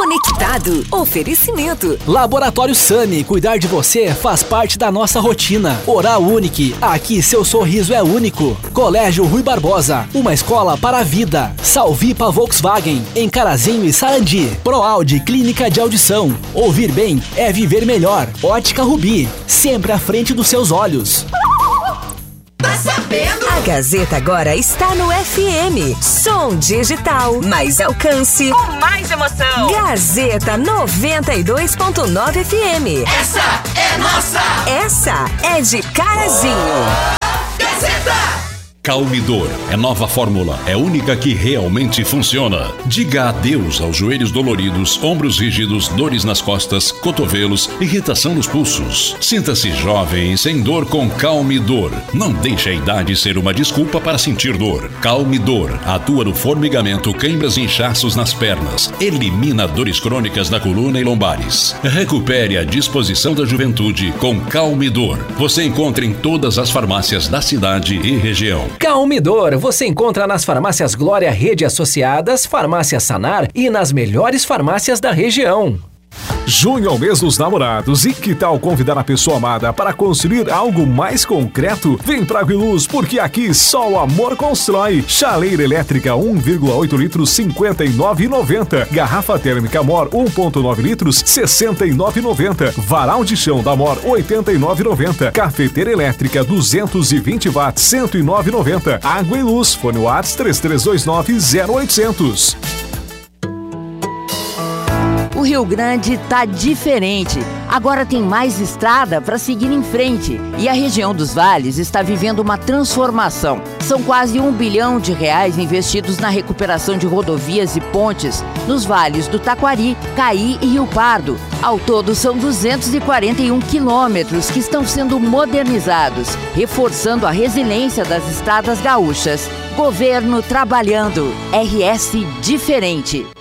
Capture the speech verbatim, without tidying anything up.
Conectado. Oferecimento. Laboratório Sani. Cuidar de você faz parte da nossa rotina. Oral Unique. Aqui seu sorriso é único. Colégio Rui Barbosa. Uma escola para a vida. Salvipa Volkswagen. Em Carazinho e Sarandi. ProAudio Clínica de Audição. Ouvir bem é viver melhor. Ótica Rubi. Sempre à frente dos seus olhos. Tá sabendo? A Gazeta agora está no F M. Som digital, mais alcance, com mais emoção. Gazeta noventa e dois ponto nove F M. Essa é nossa! Essa é de Carazinho. Gazeta! Calmidor é nova fórmula, é única que realmente funciona. Diga adeus aos joelhos doloridos, ombros rígidos, dores nas costas, cotovelos, irritação nos pulsos. Sinta-se jovem e sem dor com Calmidor. Não deixe a idade ser uma desculpa para sentir dor. Calmidor atua no formigamento, câimbras e inchaços nas pernas. Elimina dores crônicas na coluna e lombares. Recupere a disposição da juventude com Calmidor. Você encontra em todas as farmácias da cidade e região. Calmidor você encontra nas farmácias Glória Rede Associadas, Farmácia Sanar e nas melhores farmácias da região. Junho é o mês dos namorados e que tal convidar a pessoa amada para construir algo mais concreto? Vem pra Aguiluz, porque aqui só o amor constrói. Chaleira elétrica um vírgula oito litros, cinquenta e nove reais e noventa centavos. Garrafa térmica Mor um vírgula nove litros, sessenta e nove reais e noventa centavos. Varal de chão da Mor, oitenta e nove reais e noventa centavos. Cafeteira elétrica duzentos e vinte watts, cento e nove reais e noventa centavos. Água e Luz, fone Whats três três dois nove zero oitocentos. O Rio Grande tá diferente. Agora tem mais estrada para seguir em frente. E a região dos vales está vivendo uma transformação. São quase um bilhão de reais investidos na recuperação de rodovias e pontes nos vales do Taquari, Caí e Rio Pardo. Ao todo, são duzentos e quarenta e um quilômetros que estão sendo modernizados, reforçando a resiliência das estradas gaúchas. Governo trabalhando. R S diferente.